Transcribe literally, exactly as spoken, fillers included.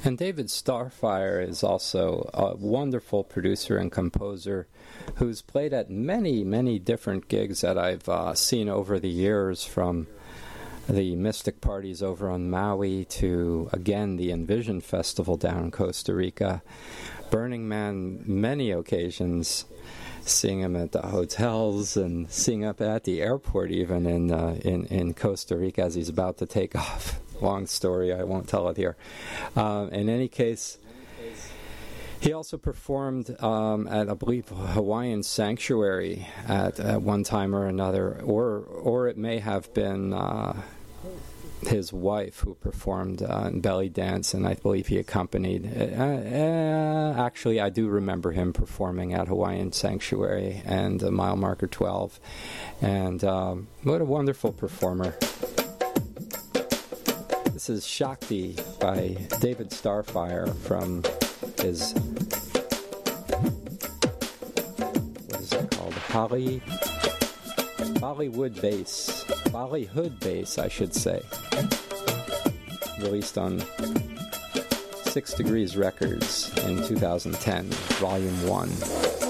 And David Starfire is also a wonderful producer and composer who's played at many, many different gigs that I've uh, seen over the years, from the Mystic parties over on Maui to, again, the Envision Festival down in Costa Rica. Burning Man, many occasions, seeing him at the hotels and seeing up at the airport even in, uh, in, in Costa Rica as he's about to take off. Long story, I won't tell it here. Uh, in any case, he also performed um, at, I believe, Hawaiian Sanctuary at, at one time or another, or or it may have been uh, his wife who performed uh, in Belly Dance, and I believe he accompanied. Uh, uh, actually, I do remember him performing at Hawaiian Sanctuary and uh, Mile Marker twelve, and um, what a wonderful performer. This is Shakti by David Starfire from his, what is it called? Holly, Bollywood Bass. Bollywood Bass, I should say. Released on Six Degrees Records in two thousand ten, Volume one.